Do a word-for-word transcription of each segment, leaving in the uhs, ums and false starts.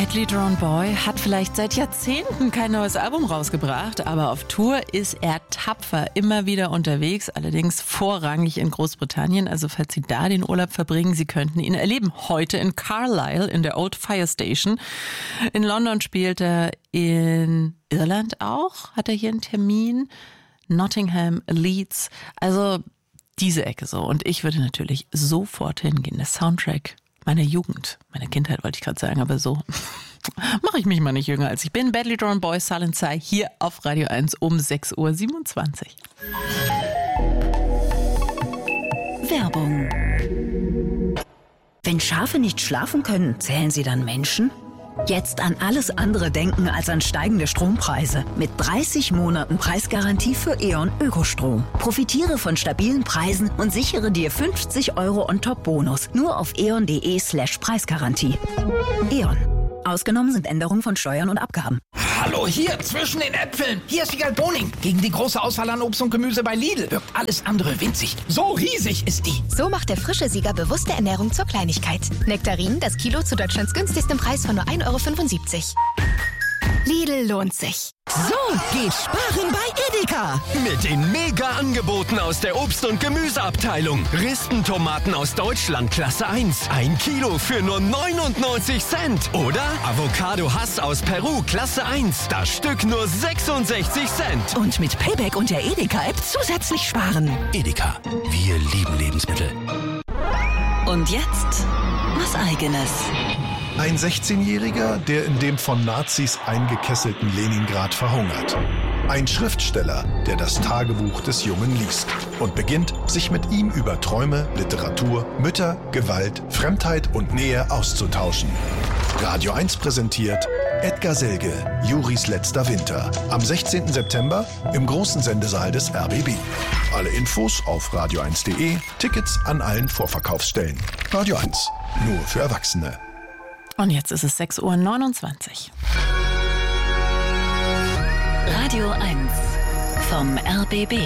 Badly Drawn Boy hat vielleicht seit Jahrzehnten kein neues Album rausgebracht, aber auf Tour ist er tapfer immer wieder unterwegs, allerdings vorrangig in Großbritannien. Also falls Sie da den Urlaub verbringen, Sie könnten ihn erleben. Heute in Carlisle in der Old Fire Station. In London spielt er, in Irland auch, hat er hier einen Termin. Nottingham, Leeds, also diese Ecke so. Und ich würde natürlich sofort hingehen. Der Soundtrack meiner Jugend, meiner Kindheit wollte ich gerade sagen, aber so mache ich mich mal nicht jünger als ich bin. Badly Drawn Boy, Silent Sigh, hier auf Radio eins um sechs Uhr siebenundzwanzig. Werbung. Wenn Schafe nicht schlafen können, zählen sie dann Menschen? Jetzt an alles andere denken als an steigende Strompreise. Mit dreißig Monaten Preisgarantie für E.ON Ökostrom. Profitiere von stabilen Preisen und sichere dir fünfzig Euro on-top-Bonus. Nur auf eon.de slash Preisgarantie. E.ON. Ausgenommen sind Änderungen von Steuern und Abgaben. Hallo, hier, zwischen den Äpfeln. Hier ist Wiegald Boning. Gegen die große Auswahl an Obst und Gemüse bei Lidl wirkt alles andere winzig. So riesig ist die. So macht der frische Sieger bewusste Ernährung zur Kleinigkeit. Nektarinen, das Kilo zu Deutschlands günstigstem Preis von nur ein Euro fünfundsiebzig. Lidl lohnt sich. So geht Sparen bei Edeka. Mit den Mega-Angeboten aus der Obst- und Gemüseabteilung. Ristentomaten aus Deutschland Klasse eins. Ein Kilo für nur neunundneunzig Cent. Oder Avocado Hass aus Peru Klasse eins. Das Stück nur sechsundsechzig Cent. Und mit Payback und der Edeka-App zusätzlich sparen. Edeka, wir lieben Lebensmittel. Und jetzt was Eigenes. Ein sechzehnjähriger, der in dem von Nazis eingekesselten Leningrad verhungert. Ein Schriftsteller, der das Tagebuch des Jungen liest und beginnt, sich mit ihm über Träume, Literatur, Mütter, Gewalt, Fremdheit und Nähe auszutauschen. Radio eins präsentiert Edgar Selge, Juris letzter Winter. Am sechzehnten September im großen Sendesaal des R B B. Alle Infos auf radio eins punkt de, Tickets an allen Vorverkaufsstellen. Radio eins, nur für Erwachsene. Und jetzt ist es sechs Uhr neunundzwanzig. Radio eins vom R B B.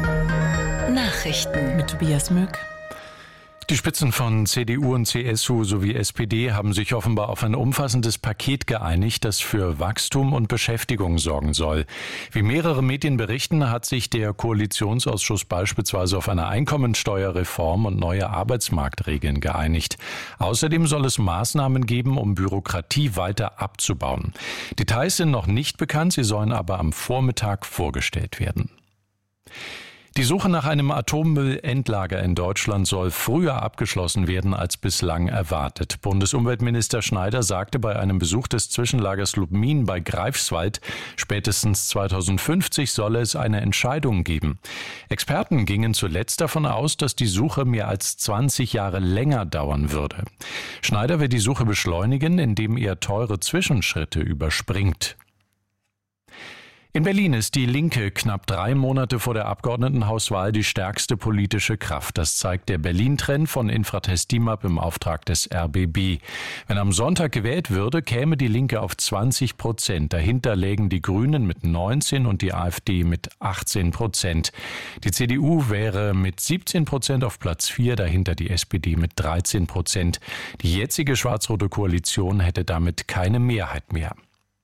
Nachrichten Mit Tobias Möck. Die Spitzen von C D U und C S U sowie S P D haben sich offenbar auf ein umfassendes Paket geeinigt, das für Wachstum und Beschäftigung sorgen soll. Wie mehrere Medien berichten, hat sich der Koalitionsausschuss beispielsweise auf eine Einkommensteuerreform und neue Arbeitsmarktregeln geeinigt. Außerdem soll es Maßnahmen geben, um Bürokratie weiter abzubauen. Details sind noch nicht bekannt, sie sollen aber am Vormittag vorgestellt werden. Die Suche nach einem Atommüllendlager in Deutschland soll früher abgeschlossen werden als bislang erwartet. Bundesumweltminister Schneider sagte bei einem Besuch des Zwischenlagers Lubmin bei Greifswald, spätestens zweitausendfünfzig solle es eine Entscheidung geben. Experten gingen zuletzt davon aus, dass die Suche mehr als zwanzig Jahre länger dauern würde. Schneider will die Suche beschleunigen, indem er teure Zwischenschritte überspringt. In Berlin ist die Linke knapp drei Monate vor der Abgeordnetenhauswahl die stärkste politische Kraft. Das zeigt der Berlin-Trend von Infratest DIMAP im Auftrag des R B B. Wenn am Sonntag gewählt würde, käme die Linke auf zwanzig Prozent. Dahinter lägen die Grünen mit neunzehn und die AfD mit achtzehn Prozent. Die C D U wäre mit siebzehn Prozent auf Platz vier, dahinter die S P D mit dreizehn Prozent. Die jetzige schwarz-rote Koalition hätte damit keine Mehrheit mehr.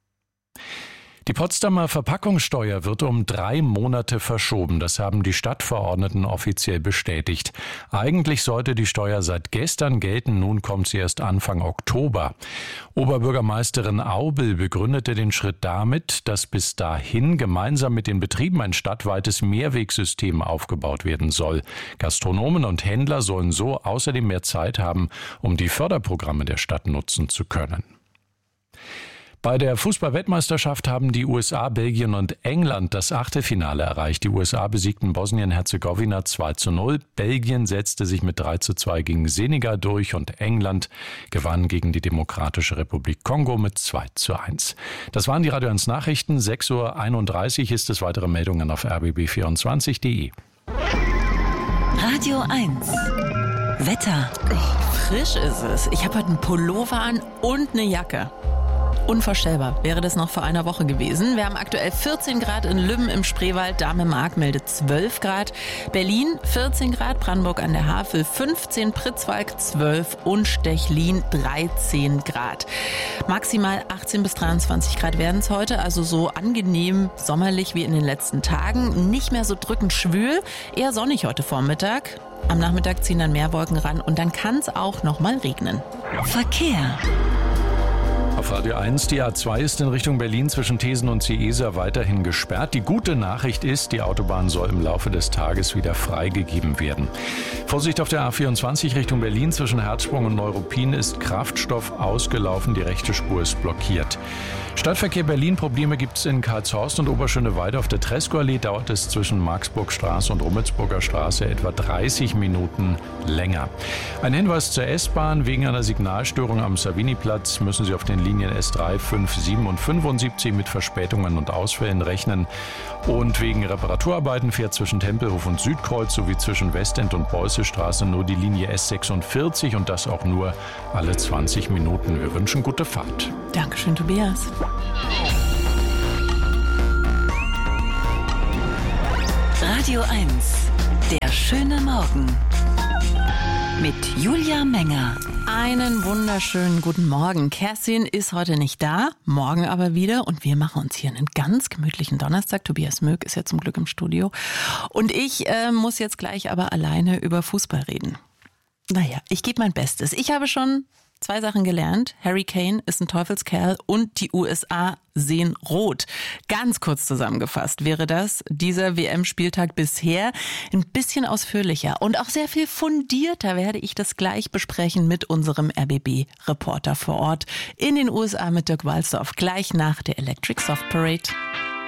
Die Potsdamer Verpackungssteuer wird um drei Monate verschoben. Das haben die Stadtverordneten offiziell bestätigt. Eigentlich sollte die Steuer seit gestern gelten, nun kommt sie erst Anfang Oktober. Oberbürgermeisterin Aubel begründete den Schritt damit, dass bis dahin gemeinsam mit den Betrieben ein stadtweites Mehrwegsystem aufgebaut werden soll. Gastronomen und Händler sollen so außerdem mehr Zeit haben, um die Förderprogramme der Stadt nutzen zu können. Bei der Fußball-Weltmeisterschaft haben die U S A, Belgien und England das Achtelfinale erreicht. Die U S A besiegten Bosnien-Herzegowina zwei zu null. Belgien setzte sich mit drei zu zwei gegen Senegal durch und England gewann gegen die Demokratische Republik Kongo mit zwei zu eins. Das waren die Radio eins Nachrichten. sechs Uhr einunddreißig ist es. Weitere Meldungen auf r b b vierundzwanzig punkt de. Radio eins. Wetter. Oh, frisch ist es. Ich habe heute einen Pullover an und eine Jacke. Unvorstellbar wäre das noch vor einer Woche gewesen. Wir haben aktuell vierzehn Grad in Lübben im Spreewald, Dahme-Mark meldet zwölf Grad, Berlin vierzehn Grad, Brandenburg an der Havel fünfzehn, Pritzwalk zwölf und Stechlin dreizehn Grad. Maximal achtzehn bis dreiundzwanzig Grad werden es heute, also so angenehm sommerlich wie in den letzten Tagen. Nicht mehr so drückend schwül, eher sonnig heute Vormittag. Am Nachmittag ziehen dann mehr Wolken ran und dann kann es auch noch mal regnen. Verkehr. Auf Radio eins, die A zwei ist in Richtung Berlin zwischen Thesen und Ciesa weiterhin gesperrt. Die gute Nachricht ist, die Autobahn soll im Laufe des Tages wieder freigegeben werden. Vorsicht auf der A vierundzwanzig Richtung Berlin zwischen Herzsprung und Neuruppin ist Kraftstoff ausgelaufen, die rechte Spur ist blockiert. Stadtverkehr Berlin, Probleme gibt es in Karlshorst und Oberschöneweide. Auf der Treskoallee dauert es zwischen Marksburgstraße und Rummelsburger Straße etwa dreißig Minuten länger. Ein Hinweis zur S-Bahn: Wegen einer Signalstörung am Saviniplatz müssen Sie auf den Linien S drei, fünf, sieben und fünfundsiebzig mit Verspätungen und Ausfällen rechnen. Und wegen Reparaturarbeiten fährt zwischen Tempelhof und Südkreuz sowie zwischen Westend und Beußestraße nur die Linie S sechsundvierzig und das auch nur alle zwanzig Minuten. Wir wünschen gute Fahrt. Dankeschön, Tobias. Radio eins, der schöne Morgen mit Julia Menger. Einen wunderschönen guten Morgen. Kerstin ist heute nicht da, morgen aber wieder und wir machen uns hier einen ganz gemütlichen Donnerstag. Tobias Möck ist ja zum Glück im Studio und ich äh, muss jetzt gleich aber alleine über Fußball reden. Naja, ich gebe mein Bestes. Ich habe schon zwei Sachen gelernt. Harry Kane ist ein Teufelskerl und die U S A sehen rot. Ganz kurz zusammengefasst wäre das dieser W M-Spieltag bisher. Ein bisschen ausführlicher und auch sehr viel fundierter werde ich das gleich besprechen mit unserem R B B-Reporter vor Ort in den U S A mit Dirk Walzdorf. Gleich nach der Electric Soft Parade.